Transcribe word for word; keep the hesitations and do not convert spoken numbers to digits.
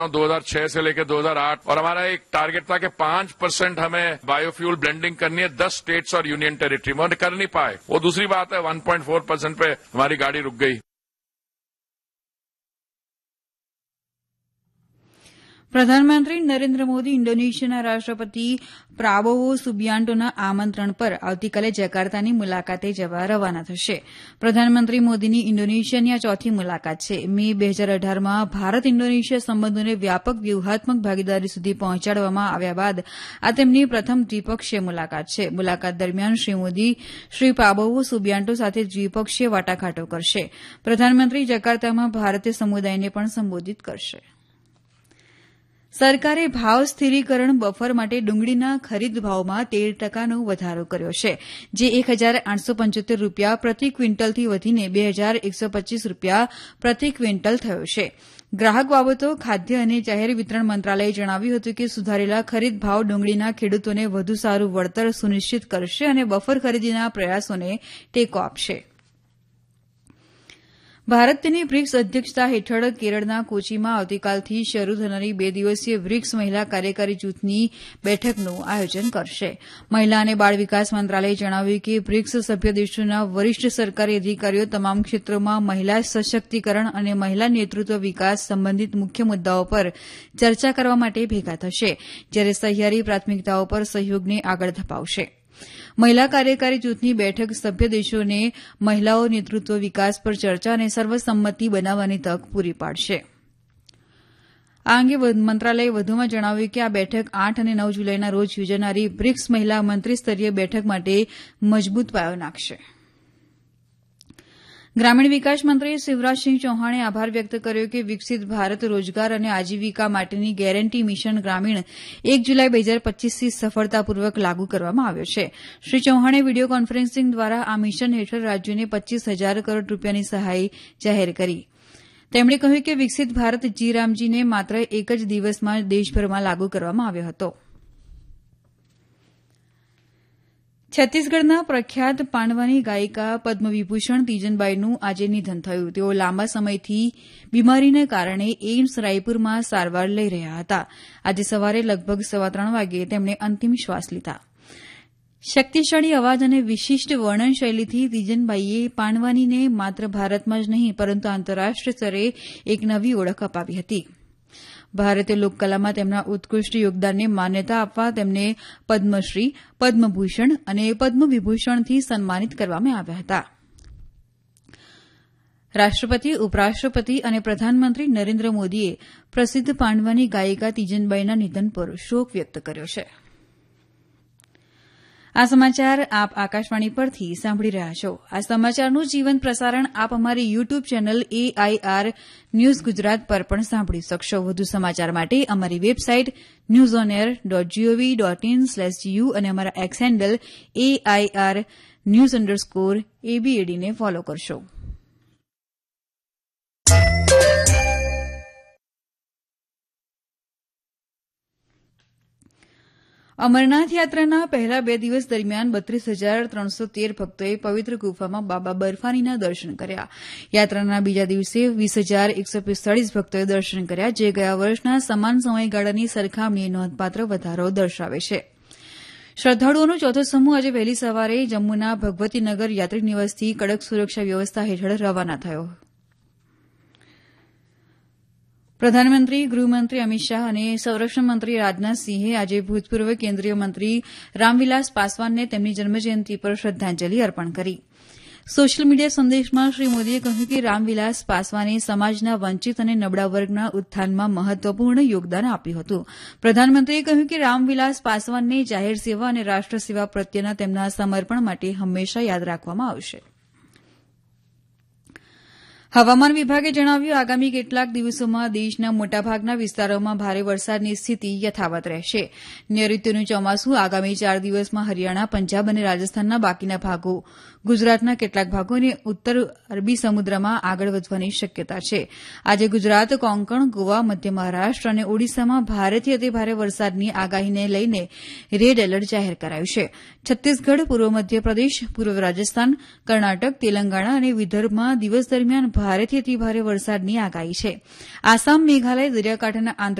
दो हज़ार छह से लेकर दो हज़ार आठ और हमारा एक टारगेट था कि पांच परसेंट हमें बायोफ्यूल ब्लेंडिंग करनी है दस स्टेट्स और यूनियन टेरिटरी में, कर नहीं पाए। वो दूसरी बात है, वन पॉइंट फोर परसेंट पे हमारी गाड़ी रुक गई। પ્રધાનમંત્રી નરેન્દ્ર મોદી ઇન્ડોનેશિયાના રાષ્ટ્રપતિ પ્રાબોવો સુબિયાન્ટોના આમંત્રણ પર આવતીકાલે જકાર્તાની મુલાકાતે જવા રવાના થશે. પ્રધાનમંત્રી મોદીની ઇન્ડોનેશિયાની આ ચોથી મુલાકાત છે. મે બે હજાર અઢારમાં ભારત ઇન્ડોનેશિયા સંબંધોને વ્યાપક વ્યૂહાત્મક ભાગીદારી સુધી પહોંચાડવામાં આવ્યા બાદ આ તેમની પ્રથમ દ્વિપક્ષીય મુલાકાત છે. મુલાકાત દરમિયાન શ્રી મોદી શ્રી પ્રાબોવો સુબિયાન્ટો સાથે દ્વિપક્ષીય વાટાઘાટો કરશે. પ્રધાનમંત્રી જકાર્તામાં ભારતીય સમુદાયને પણ સંબોધિત કરશે. સરકારે ભાવ સ્થિરીકરણ બફર માટે ડુંગળીના ખરીદ ભાવમાં તેર ટકાનો વધારો કર્યો છે, જે એક હજાર આઠસો પંચોતેર રૂપિયા પ્રતિ ક્વિન્ટલથી વધીને બે હજાર એકસો પચ્ચીસ રૂપિયા પ્રતિ ક્વિન્ટલ થયો છે. ગ્રાહક બાબતો, ખાદ્ય અને જાહેર વિતરણ મંત્રાલયે જણાવ્યું હતું કે સુધારેલા ખરીદ ભાવ ડુંગળીના ખેડૂતોને વધુ સારું વળતર સુનિશ્ચિત કરશે અને બફર ખરીદીના પ્રયાસોને ટેકો આપશે. ભારત તેની બ્રિક્સ અધ્યક્ષતા હેઠળ કેરળના કોચીમાં આવતીકાલથી શરૂ થનારી બે દિવસીય બ્રિક્સ મહિલા કાર્યકારી જૂથની બેઠકનું આયોજન કરશે. મહિલા અને બાળ વિકાસ મંત્રાલયે જણાવ્યું કે બ્રિક્સ સભ્ય દેશોના વરિષ્ઠ સરકારી અધિકારીઓ તમામ ક્ષેત્રોમાં મહિલા સશક્તિકરણ અને મહિલા નેતૃત્વ વિકાસ સંબંધિત મુખ્ય મુદ્દાઓ પર ચર્ચા કરવા માટે ભેગા થશે, જ્યારે સહિયારી પ્રાથમિકતાઓ પર સહયોગને આગળ ધપાવશે. મહિલા કાર્યકારી જૂથની બેઠક સભ્ય દેશોને મહિલાઓ નેતૃત્વ વિકાસ પર ચર્ચા અને સર્વસંમતિ બનાવવાની તક પૂરી પાડશે. આ અંગે મંત્રાલયે વધુમાં જણાવ્યું કે આ બેઠક આઠ અને નવ જુલાઈના રોજ યોજાનારી બ્રિક્સ મહિલા મંત્રીસ્તરીય બેઠક માટે મજબૂત પાયો નાખશે. ગ્રામીણ વિકાસ મંત્રી શિવરાજસિંહ ચૌહાણે આભાર વ્યક્ત કર્યો કે વિકસિત ભારત રોજગાર અને આજીવિકા માટેની ગેરંટી મિશન ગ્રામીણ એક જુલાઈ બે હજાર પચ્ચીસથી સફળતાપૂર્વક લાગુ કરવામાં આવ્યો છે. શ્રી ચૌહાણે વિડીયો કોન્ફરન્સિંગ દ્વારા આ મિશન હેઠળ રાજ્યોને પચ્ચીસ હજાર કરોડ રૂપિયાની સહાય જાહેર કરી. તેમણે કહ્યું કે વિકસિત ભારત જી રામજીને માત્ર એક જ દિવસમાં દેશભરમાં લાગુ કરવામાં આવ્યો હતો. છત્તીસગઢના પ્રખ્યાત પાંડવાની ગાયિકા પદ્મવિભૂષણ તીજનબાઈનું આજે નિધન થયું. તેઓ લાંબા સમયથી બીમારીને કારણે એઇમ્સ રાયપુરમાં સારવાર લઈ રહ્યા હતા. આજે સવારે લગભગ સવા ત્રણ વાગે તેમણે અંતિમ શ્વાસ લીધા. શક્તિશાળી અવાજ અને વિશિષ્ટ વર્ણન શૈલીથી તીજનબાઈએ પાંડવાનીને માત્ર ભારતમાં જ નહીં પરંતુ આંતરરાષ્ટ્રીય સ્તરે એક નવી ઓળખ અપાવી હતી. ભારતીય લોકકલામાં તેમના ઉત્કૃષ્ટ યોગદાનને માન્યતા આપવા તેમને પદ્મશ્રી, પદ્મભૂષણ અને પદ્મવિભૂષણથી સન્માનિત કરવામાં આવ્યા હતા. રાષ્ટ્રપતિ, ઉપરાષ્ટ્રપતિ અને પ્રધાનમંત્રી નરેન્દ્ર મોદીએ પ્રસિદ્ધ પાંડવાની ગાયિકા તીજનબાઈના નિધન પર શોક વ્યક્ત કર્યો છે. આ સમાચાર આપ આકાશવાણી પરથી સાંભળી રહ્યા છો. આ સમાચારનું જીવંત પ્રસારણ આપ અમારી YouTube channel AIR news Gujarat પર પણ સાંભળી શકશો. વધુ સમાચાર માટે અમારી website news on air dot GOV dot in slash GU અને અમારા x handle AIR news underscore એબીએડીને follow કરશો. અમરનાથ યાત્રાના પહેલા બે દિવસ દરમિયાન બત્રીસ હજાર ત્રણસો તેર ભક્તોએ પવિત્ર ગુફામાં બાબા બર્ફાનીના દર્શન કર્યા. યાત્રાના બીજા દિવસે વીસ હજાર એકસો પિસ્તાળીસ ભક્તોએ દર્શન કર્યા, જે ગયા વર્ષના સમાન સમયગાળાની સરખામણીએ નોંધપાત્ર વધારો દર્શાવે છે. શ્રદ્ધાળુઓનો ચોથો સમૂહ આજે વહેલી સવારે જમ્મુના ભગવતીનગર યાત્રી નિવાસથી કડક સુરક્ષા વ્યવસ્થા હેઠળ રવાના થયો. પ્રધાનમંત્રી, ગૃહમંત્રી અમિત શાહ અને સંરક્ષણ મંત્રી રાજનાથસિંહે આજે ભૂતપૂર્વ કેન્દ્રીય મંત્રી રામવિલાસ પાસવાનને તેમની જન્મજયંતિ પર શ્રદ્ધાંજલિ અર્પણ કરી. સોશિયલ મીડિયા સંદેશમાં શ્રી મોદીએ કહ્યું કે રામવિલાસ પાસવાને સમાજના વંચિત અને નબળા વર્ગના ઉત્થાનમાં મહત્વપૂર્ણ યોગદાન આપ્યું હતું. પ્રધાનમંત્રીએ કહ્યું કે રામવિલાસ પાસવાનને જાહેર સેવા અને રાષ્ટ્ર સેવા પ્રત્યેના તેમના સમર્પણ માટે હંમેશા યાદ રાખવામાં આવશે. હવામાન વિભાગે જણાવ્યું, આગામી કેટલાક દિવસોમાં દેશના મોટાભાગના વિસ્તારોમાં ભારે વરસાદની સ્થિતિ યથાવત રહેશે. નૈઋત્યનું ચોમાસું આગામી ચાર દિવસમાં હરિયાણા, પંજાબ અને રાજસ્થાનના બાકીના ભાગો, ગુજરાતના કેટલાક ભાગો અને ઉત્તર અરબી સમુદ્રમાં આગળ વધવાની શક્યતા છે. આજે ગુજરાત, કોંકણ, ગોવા, મધ્ય મહારાષ્ટ્ર અને ઓડિશામાં ભારેથી અતિભારે વરસાદની આગાહીને લઈને રેડ એલર્ટ જાહેર કરાયું છે. છત્તીસગઢ, પૂર્વ મધ્યપ્રદેશ, પૂર્વ રાજસ્થાન, કર્ણાટક, તેલંગાણા અને વિદર્ભમાં દિવસ દરમિયાન ભારેથી અતિભારે વરસાદની આગાહી છે. આસામ મેઘાલય દરિયાકાંઠાના